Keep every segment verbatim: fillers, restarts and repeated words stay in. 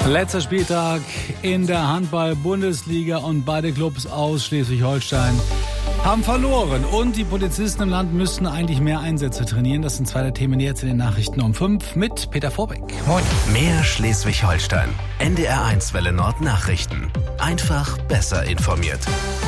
Letzter Spieltag in der Handball-Bundesliga und beide Clubs aus Schleswig-Holstein haben verloren. Und die Polizisten im Land müssten eigentlich mehr Einsätze trainieren. Das sind zwei der Themen jetzt in den Nachrichten um fünf mit Peter Vorbeck. Moin. Mehr Schleswig-Holstein. N D R eins Welle Nord Nachrichten. Einfach besser informiert.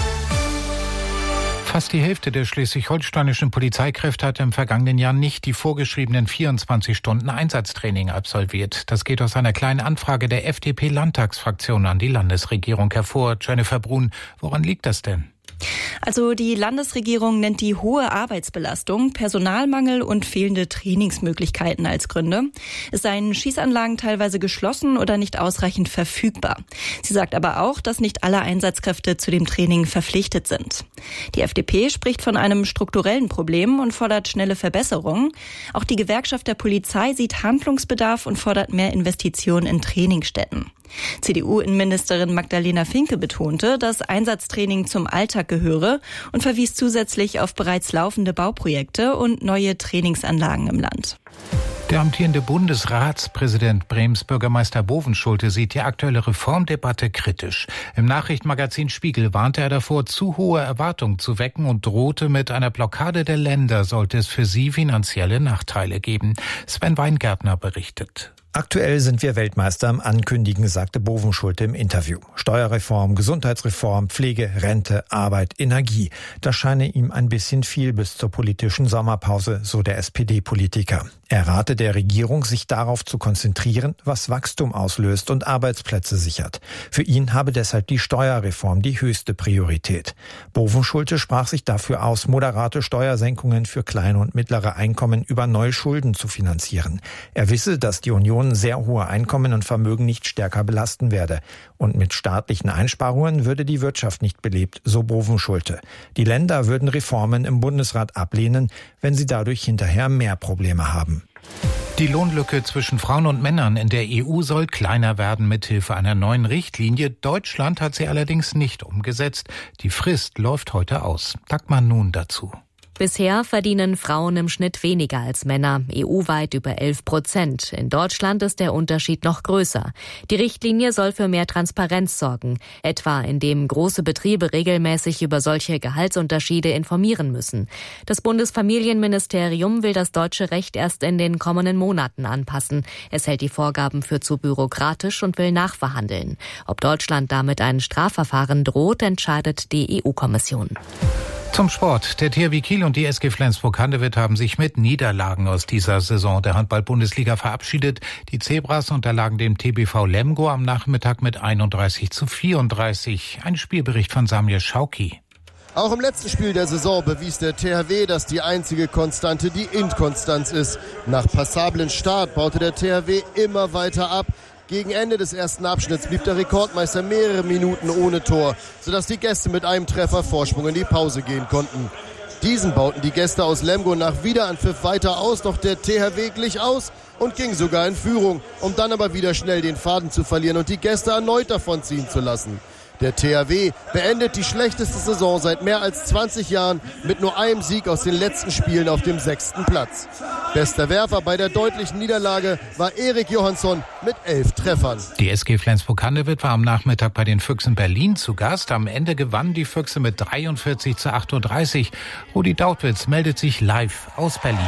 Fast die Hälfte der schleswig-holsteinischen Polizeikräfte hat im vergangenen Jahr nicht die vorgeschriebenen vierundzwanzig Stunden Einsatztraining absolviert. Das geht aus einer kleinen Anfrage der F D P-Landtagsfraktion an die Landesregierung hervor. Jennifer Brun, woran liegt das denn? Also die Landesregierung nennt die hohe Arbeitsbelastung, Personalmangel und fehlende Trainingsmöglichkeiten als Gründe. Es seien Schießanlagen teilweise geschlossen oder nicht ausreichend verfügbar. Sie sagt aber auch, dass nicht alle Einsatzkräfte zu dem Training verpflichtet sind. Die F D P spricht von einem strukturellen Problem und fordert schnelle Verbesserungen. Auch die Gewerkschaft der Polizei sieht Handlungsbedarf und fordert mehr Investitionen in Trainingsstätten. C D U-Innenministerin Magdalena Finke betonte, dass Einsatztraining zum Alltag gehöre und verwies zusätzlich auf bereits laufende Bauprojekte und neue Trainingsanlagen im Land. Der amtierende Bundesratspräsident Brems Bürgermeister Bovenschulte sieht die aktuelle Reformdebatte kritisch. Im Nachrichtenmagazin Spiegel warnte er davor, zu hohe Erwartungen zu wecken und drohte mit einer Blockade der Länder, sollte es für sie finanzielle Nachteile geben. Sven Weingärtner berichtet. Aktuell sind wir Weltmeister am Ankündigen, sagte Bovenschulte im Interview. Steuerreform, Gesundheitsreform, Pflege, Rente, Arbeit, Energie. Das scheine ihm ein bisschen viel bis zur politischen Sommerpause, so der S P D-Politiker. Er rate der Regierung, sich darauf zu konzentrieren, was Wachstum auslöst und Arbeitsplätze sichert. Für ihn habe deshalb die Steuerreform die höchste Priorität. Bovenschulte sprach sich dafür aus, moderate Steuersenkungen für kleine und mittlere Einkommen über neue Schulden zu finanzieren. Er wisse, dass die Union sehr hohe Einkommen und Vermögen nicht stärker belasten werde. Und mit staatlichen Einsparungen würde die Wirtschaft nicht belebt, so Bovenschulte. Die Länder würden Reformen im Bundesrat ablehnen, wenn sie dadurch hinterher mehr Probleme haben. Die Lohnlücke zwischen Frauen und Männern in der E U soll kleiner werden mithilfe einer neuen Richtlinie. Deutschland hat sie allerdings nicht umgesetzt. Die Frist läuft heute aus. Dagmar Nun dazu. Bisher verdienen Frauen im Schnitt weniger als Männer, E U-weit über elf Prozent. In Deutschland ist der Unterschied noch größer. Die Richtlinie soll für mehr Transparenz sorgen, etwa indem große Betriebe regelmäßig über solche Gehaltsunterschiede informieren müssen. Das Bundesfamilienministerium will das deutsche Recht erst in den kommenden Monaten anpassen. Es hält die Vorgaben für zu bürokratisch und will nachverhandeln. Ob Deutschland damit ein Strafverfahren droht, entscheidet die E U-Kommission. Zum Sport. Der T H W Kiel und die S G Flensburg-Handewitt haben sich mit Niederlagen aus dieser Saison der Handball-Bundesliga verabschiedet. Die Zebras unterlagen dem T B V Lemgo am Nachmittag mit einunddreißig zu vierunddreißig. Ein Spielbericht von Samir Schauki. Auch im letzten Spiel der Saison bewies der T H W, dass die einzige Konstante die Inkonstanz ist. Nach passablen Start baute der T H W immer weiter ab. Gegen Ende des ersten Abschnitts blieb der Rekordmeister mehrere Minuten ohne Tor, sodass die Gäste mit einem Treffer Vorsprung in die Pause gehen konnten. Diesen bauten die Gäste aus Lemgo nach Wiederanpfiff weiter aus, doch der T H W glich aus und ging sogar in Führung, um dann aber wieder schnell den Faden zu verlieren und die Gäste erneut davonziehen zu lassen. Der T H W beendet die schlechteste Saison seit mehr als zwanzig Jahren mit nur einem Sieg aus den letzten Spielen auf dem sechsten Platz. Bester Werfer bei der deutlichen Niederlage war Erik Johansson mit elf Treffern. Die S G Flensburg-Handewitt war am Nachmittag bei den Füchsen Berlin zu Gast. Am Ende gewannen die Füchse mit dreiundvierzig zu achtunddreißig. Rudi Dautwitz meldet sich live aus Berlin.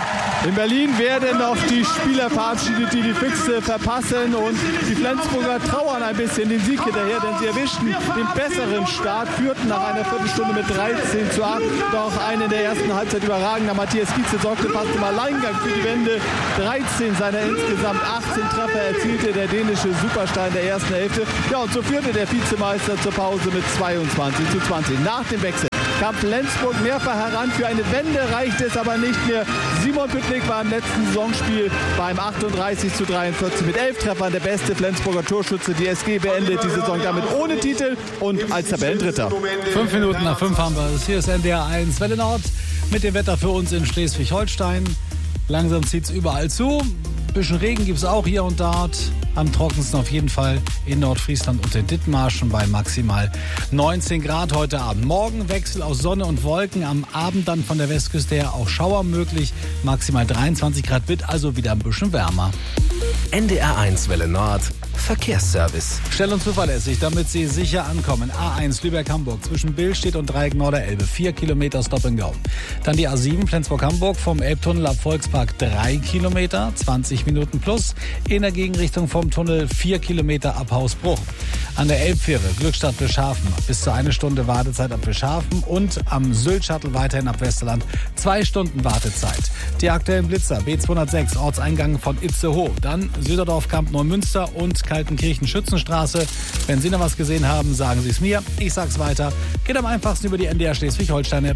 In Berlin werden noch die Spieler verabschiedet, die die Füchse verpassen, und die Flensburger trauern ein bisschen den Sieg hinterher, denn sie erwischten den besseren Start, führten nach einer Viertelstunde mit dreizehn zu acht, doch ein in der ersten Halbzeit überragender Matthias Gietze sorgte fast im Alleingang für die Wende. dreizehn seiner insgesamt achtzehn Treffer erzielte der dänische Superstar in der ersten Hälfte. Ja, und so führte der Vizemeister zur Pause mit zweiundzwanzig zu zwanzig. Nach dem Wechsel kam Flensburg mehrfach heran. Für eine Wende reichte es aber nicht mehr. Simon Püttlik war im letzten Saisonspiel beim achtunddreißig zu dreiundvierzig mit elf Treffern der beste Flensburger Torschütze. Die S G beendet die Saison damit ohne Titel und als Tabellendritter. Fünf Minuten nach fünf haben wir es. Hier ist N D R eins Welle Nord mit dem Wetter für uns in Schleswig-Holstein. Langsam zieht es überall zu. Ein bisschen Regen gibt es auch hier und dort. Am trockensten auf jeden Fall in Nordfriesland und in Dithmarschen bei maximal neunzehn Grad heute Abend. Morgen Wechsel aus Sonne und Wolken. Am Abend dann von der Westküste her auch Schauer möglich. Maximal dreiundzwanzig Grad, wird also wieder ein bisschen wärmer. N D R eins Welle Nord Verkehrsservice. Schnell und zuverlässig, damit Sie sicher ankommen. A eins Lübeck-Hamburg zwischen Billstedt und Dreieck Norderelbe. Vier Kilometer Stop and Go. Dann die A sieben Flensburg-Hamburg vom Elbtunnel ab Volkspark. Drei Kilometer, zwanzig Minuten plus. In der Gegenrichtung vom Tunnel vier Kilometer ab Hausbruch. An der Elbfähre Glückstadt-Bischhafen bis zu eine Stunde Wartezeit ab Bischhafen und am Sylt-Shuttle weiterhin ab Westerland zwei Stunden Wartezeit. Die aktuellen Blitzer B zweihundertsechs Ortseingang von Itzehoe. Dann Süderdorf-Kamp Neumünster und Kaltenkirchen-Schützenstraße. Wenn Sie noch was gesehen haben, sagen Sie es mir. Ich sag's weiter. Geht am einfachsten über die N D R Schleswig-Holstein-App.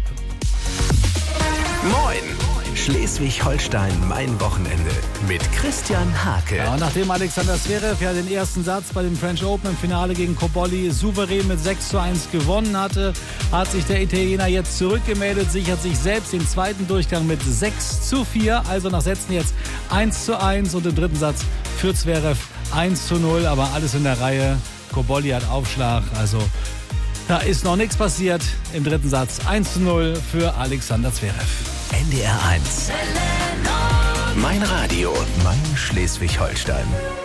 Moin! Schleswig-Holstein, mein Wochenende mit Christian Hake. Ja, und nachdem Alexander Zverev ja den ersten Satz bei dem French Open im Finale gegen Cobolli souverän mit sechs zu eins gewonnen hatte, hat sich der Italiener jetzt zurückgemeldet, sichert sich selbst den zweiten Durchgang mit sechs zu vier. Also nach Sätzen jetzt eins zu eins und im dritten Satz für Zverev eins zu null. Aber alles in der Reihe. Cobolli hat Aufschlag, also da ist noch nichts passiert. Im dritten Satz eins zu null für Alexander Zverev. N D R eins. Mein Radio, mein Schleswig-Holstein.